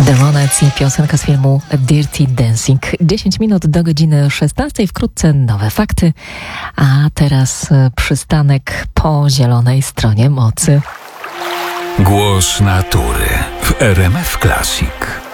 Demonets i piosenka z filmu Dirty Dancing. 10 minut do godziny 16. Wkrótce nowe fakty, a teraz przystanek po zielonej stronie mocy. Głos natury w RMF Classic.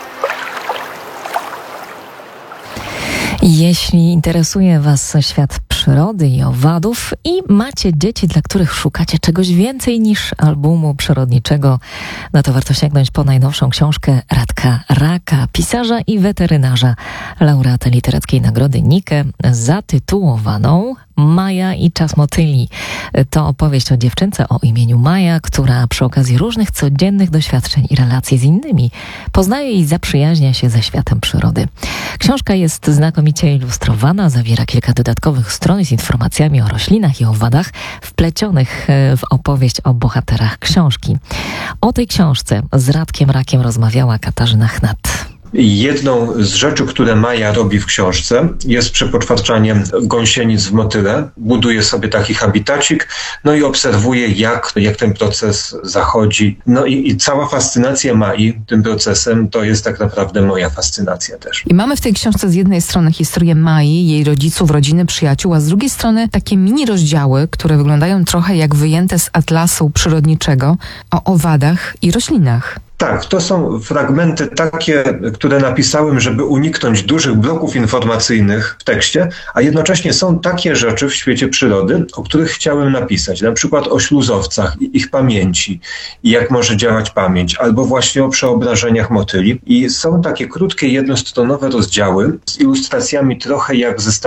Jeśli interesuje Was świat przyrody i owadów i macie dzieci, dla których szukacie czegoś więcej niż albumu przyrodniczego, no to warto sięgnąć po najnowszą książkę Radka Raka, pisarza i weterynarza, laureata literackiej nagrody Nike, zatytułowaną Maja i czas motyli. To opowieść o dziewczynce o imieniu Maja, która przy okazji różnych codziennych doświadczeń i relacji z innymi poznaje i zaprzyjaźnia się ze światem przyrody. Książka jest znakomicie ilustrowana, zawiera kilka dodatkowych stron z informacjami o roślinach i owadach wplecionych w opowieść o bohaterach książki. O tej książce z Radkiem Rakiem rozmawiała Katarzyna Chnat. Jedną z rzeczy, które Maja robi w książce, jest przepoczwarczanie gąsienic w motyle. Buduje sobie taki habitacik, no i obserwuje, jak ten proces zachodzi. No i cała fascynacja Mai tym procesem to jest tak naprawdę moja fascynacja też. I mamy w tej książce z jednej strony historię Mai, jej rodziców, rodziny, przyjaciół, a z drugiej strony takie mini rozdziały, które wyglądają trochę jak wyjęte z atlasu przyrodniczego o owadach i roślinach. Tak, to są fragmenty takie, które napisałem, żeby uniknąć dużych bloków informacyjnych w tekście, a jednocześnie są takie rzeczy w świecie przyrody, o których chciałem napisać. Na przykład o śluzowcach i ich pamięci i jak może działać pamięć, albo właśnie o przeobrażeniach motyli. I są takie krótkie, jednostronowe rozdziały z ilustracjami trochę jak ze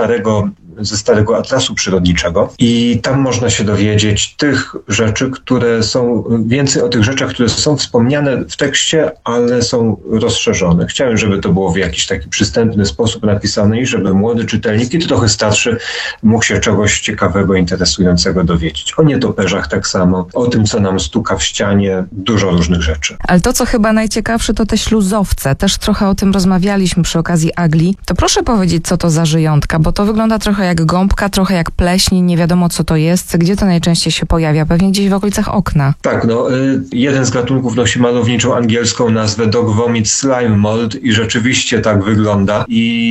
starego atlasu przyrodniczego. I tam można się dowiedzieć tych rzeczy, które są, więcej o tych rzeczach, które są wspomniane w tekście, ale są rozszerzone. Chciałem, żeby to było w jakiś taki przystępny sposób napisane i żeby młody czytelnik i trochę starszy mógł się czegoś ciekawego, interesującego dowiedzieć. O nietoperzach tak samo, o tym, co nam stuka w ścianie, dużo różnych rzeczy. Ale to, co chyba najciekawsze, to te śluzowce. Też trochę o tym rozmawialiśmy przy okazji Agli. To proszę powiedzieć, co to za żyjątka, bo to wygląda trochę jak gąbka, trochę jak pleśń, nie wiadomo, co to jest. Gdzie to najczęściej się pojawia? Pewnie gdzieś w okolicach okna. Tak, jeden z gatunków nosi malowniczą angielską nazwę dog vomit slime mold i rzeczywiście tak wygląda.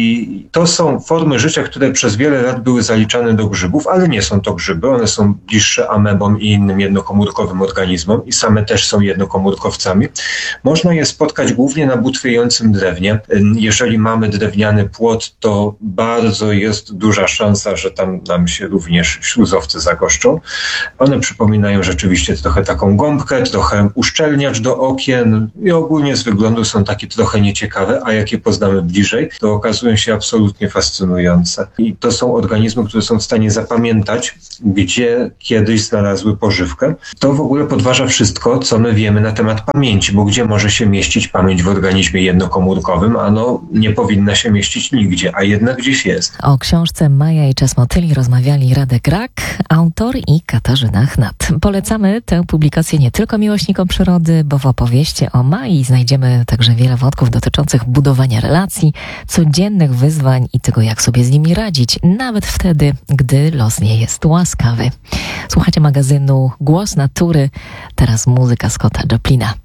I to są formy życia, które przez wiele lat były zaliczane do grzybów, ale nie są to grzyby. One są bliższe amebom i innym jednokomórkowym organizmom i same też są jednokomórkowcami. Można je spotkać głównie na butwiejącym drewnie. Jeżeli mamy drewniany płot, to bardzo jest duża szansa, że tam nam się również śluzowce zagoszczą. One przypominają rzeczywiście trochę taką gąbkę, trochę uszczelniacz do okien i ogólnie z wyglądu są takie trochę nieciekawe, a jak je poznamy bliżej, to okazują się absolutnie fascynujące. I to są organizmy, które są w stanie zapamiętać, gdzie kiedyś znalazły pożywkę. To w ogóle podważa wszystko, co my wiemy na temat pamięci, bo gdzie może się mieścić pamięć w organizmie jednokomórkowym? Nie powinna się mieścić nigdzie, a jednak gdzieś jest. O książce Maja i czas motyli rozmawiali Radek Rak, autor i Katarzyna Chnat. Polecamy tę publikację nie tylko miłośnikom przyrody, bo w opowieści o Mai znajdziemy także wiele wątków dotyczących budowania relacji, codziennych wyzwań i tego, jak sobie z nimi radzić, nawet wtedy, gdy los nie jest łaskawy. Słuchacie magazynu Głos Natury, teraz muzyka Scotta Joplina.